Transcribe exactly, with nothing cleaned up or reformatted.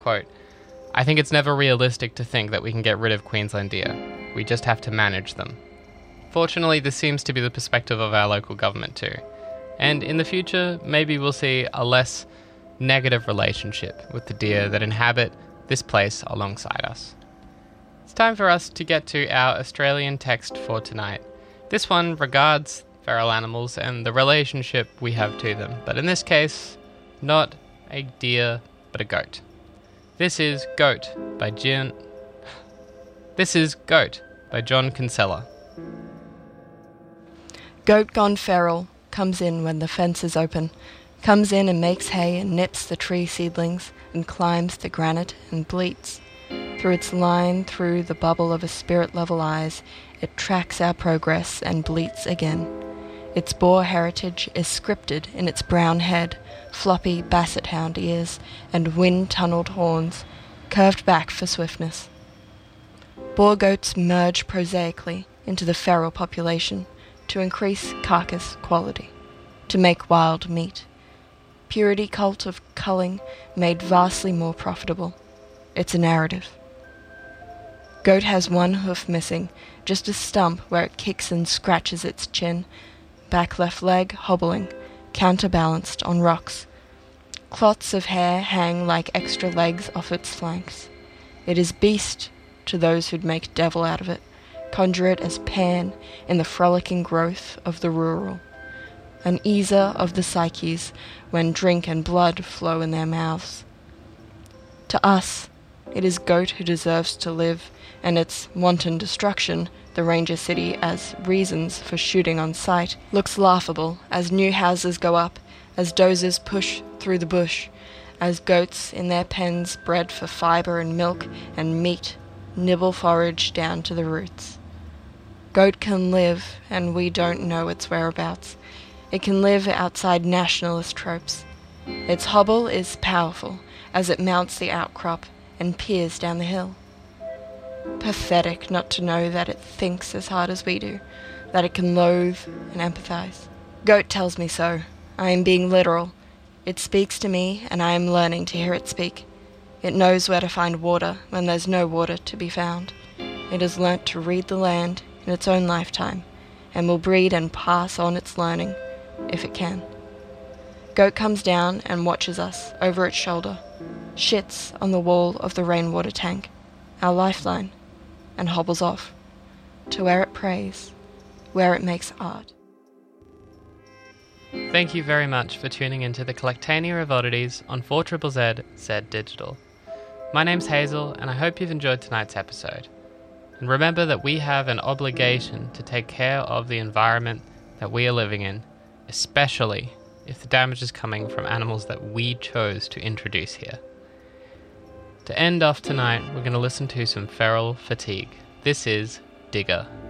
Quote, "I think it's never realistic to think that we can get rid of Queensland deer. We just have to manage them." Fortunately, this seems to be the perspective of our local government too. And in the future, maybe we'll see a less negative relationship with the deer that inhabit this place alongside us. It's time for us to get to our Australian text for tonight. This one regards feral animals and the relationship we have to them, but in this case, not a deer, but a goat. This is Goat by John. This is Goat by John Kinsella. Goat gone feral comes in when the fence is open, comes in and makes hay and nips the tree seedlings and climbs the granite and bleats. Through its line, through the bubble of a spirit-level eyes, it tracks our progress and bleats again. Its boar heritage is scripted in its brown head, floppy basset hound ears, and wind-tunnelled horns, curved back for swiftness. Boar goats merge prosaically into the feral population to increase carcass quality, to make wild meat. Purity cult of culling made vastly more profitable. It's a narrative. Goat has one hoof missing, just a stump where it kicks and scratches its chin, back left leg hobbling, counterbalanced on rocks. Clots of hair hang like extra legs off its flanks. It is beast to those who'd make devil out of it, conjure it as Pan in the frolicking growth of the rural, an easer of the psyches when drink and blood flow in their mouths. To us, it is goat who deserves to live, and its wanton destruction, the Ranger City as reasons for shooting on sight, looks laughable as new houses go up, as dozers push through the bush, as goats in their pens bred for fibre and milk and meat nibble forage down to the roots. Goat can live, and we don't know its whereabouts. It can live outside nationalist tropes. Its hobble is powerful as it mounts the outcrop and peers down the hill. Pathetic not to know that it thinks as hard as we do, that it can loathe and empathize. Goat tells me so. I am being literal. It speaks to me, and I am learning to hear it speak. It knows where to find water when there's no water to be found. It has learnt to read the land in its own lifetime, and will breed and pass on its learning, if it can. Goat comes down and watches us over its shoulder, shits on the wall of the rainwater tank, our lifeline, and hobbles off, to where it prays, where it makes art. Thank you very much for tuning into the Collectania of Oddities on four Z Z Z Z Digital. My name's Hazel, and I hope you've enjoyed tonight's episode. And remember that we have an obligation to take care of the environment that we are living in, especially if the damage is coming from animals that we chose to introduce here. To end off tonight, we're going to listen to some Feral Fatigue. This is Digger.